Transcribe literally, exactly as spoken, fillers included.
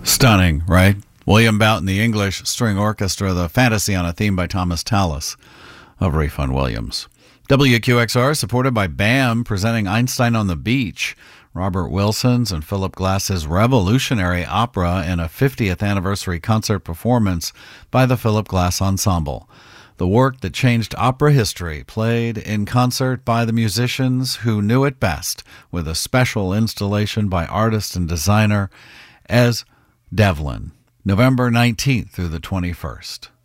Stunning, right? William Boughton, the English String Orchestra, the Fantasy on a Theme by Thomas Tallis of Refund Williams. W Q X R, supported by BAM, presenting Einstein on the Beach, Robert Wilson's and Philip Glass's revolutionary opera in a fiftieth anniversary concert performance by the Philip Glass Ensemble. The work that changed opera history, played in concert by the musicians who knew it best, with a special installation by artist and designer Ez Devlin, November nineteenth through the twenty-first.